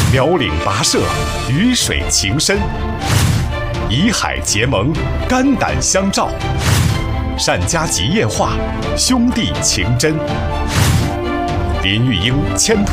辽岭跋涉，鱼水情深，以海结盟，肝胆相照，单家集夜话，兄弟情真。林玉英牵